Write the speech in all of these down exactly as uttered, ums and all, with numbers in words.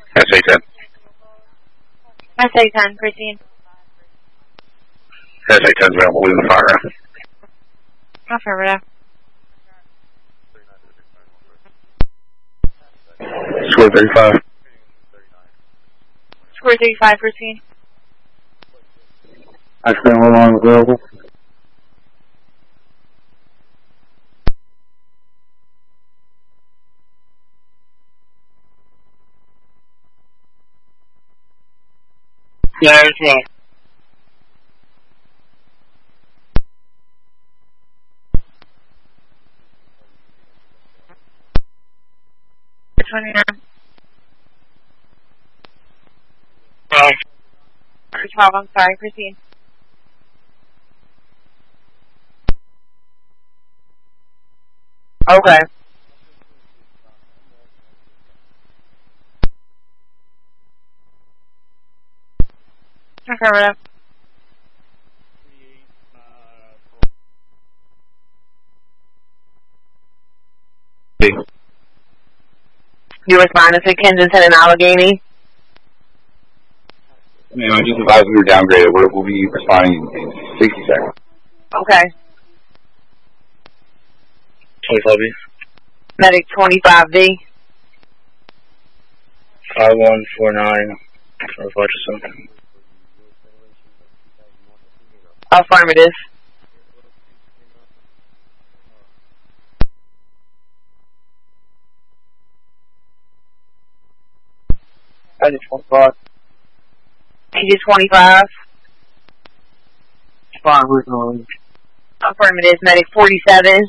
S A ten. S A ten, proceed. S A ten is available within the fire. Affirmative. Square thirty-five. Square thirty-five, proceed. Accidental alarm available. Yeah, it's me. twenty-nine. Oh. twelve, I'm sorry, proceed. Okay. Affirmative. You responded to Kensington and Allegheny? Ma'am, I just advised we were downgraded. We'll, we'll be responding in sixty seconds. Okay. twenty-five B. Medic twenty-five V. five one four nine. North Hutchinson. Affirmative. I just twenty-five. Agent twenty-five. Fine, we're going. Affirmative. Medic forty-seven.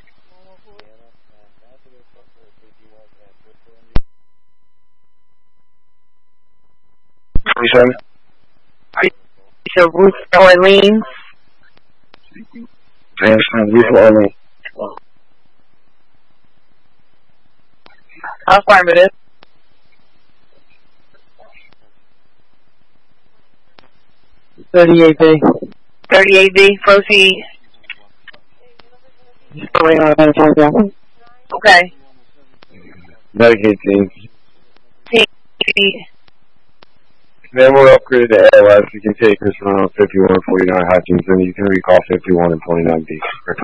forty-seven. So Ruth Orleans. Yes, Ruth Orleans. Affirmative. thirty-eight B. thirty-eight B. Proceed. Okay. Medic eighteen. T. Then we're upgraded to Air Life. You can take us around fifty-one forty-nine Hutchinson. You can recall fifty-one and twenty-nine B.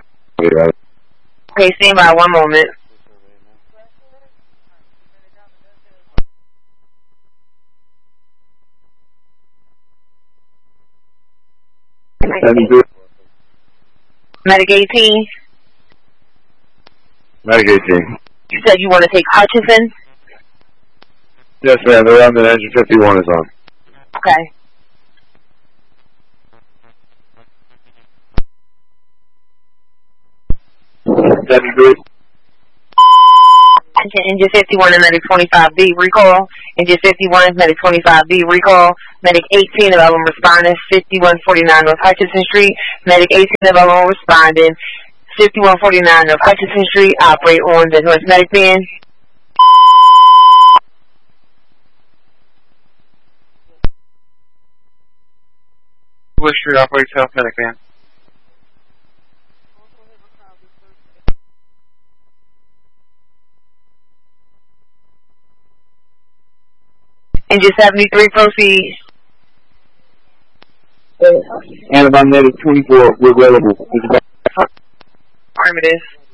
Okay, stand by one moment. Medic eighteen. Medic eighteen. You said you want to take Hutchinson? Yes, ma'am. They're on the engine fifty-one is on. Okay. That'd be good. Engine fifty-one and Medic twenty-five B recall. Engine fifty-one, Medic twenty-five B recall. Medic eighteen of Elm responding fifty-one forty-nine North Hutchinson Street. Medic eighteen of Elm responding fifty-one forty-nine North Hutchinson Street. Operate on the North Medic Van. Wood Street operates South Medic Van. Engine seventy-three, proceed. And about Medic twenty-four, we're available. Affirmative.